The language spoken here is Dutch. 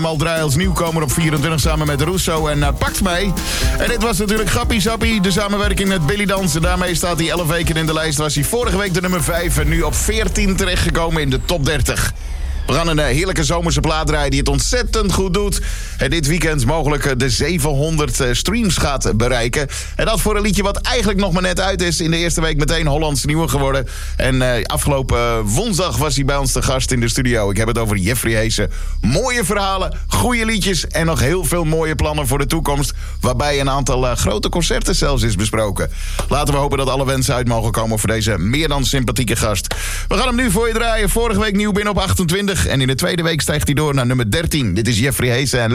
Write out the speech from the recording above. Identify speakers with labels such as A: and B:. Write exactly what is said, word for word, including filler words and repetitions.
A: Al draaien als nieuwkomer op vierentwintig samen met Russo en uh, Pakt mee. En dit was natuurlijk Grappie Sappie, de samenwerking met Billy Dans. En daarmee staat hij elf weken in de lijst. Was hij vorige week de nummer vijf en nu op veertien terechtgekomen in de top dertig. We gaan een uh, heerlijke zomerse plaat draaien die het ontzettend goed doet. En dit weekend mogelijk uh, de zevenhonderd uh, streams gaat bereiken. En dat voor een liedje wat eigenlijk nog maar net uit is. In de eerste week meteen Hollands nieuwe geworden. En uh, afgelopen uh, woensdag was hij bij ons te gast in de studio. Ik heb het over Jeffrey Heesen. Mooie verhalen, goede liedjes en nog heel veel mooie plannen voor de toekomst. Waarbij een aantal uh, grote concerten zelfs is besproken. Laten we hopen dat alle wensen uit mogen komen voor deze meer dan sympathieke gast. We gaan hem nu voor je draaien. Vorige week nieuw binnen op achtentwintig. En in de tweede week stijgt hij door naar nummer dertien. Dit is Jeffrey Heesen.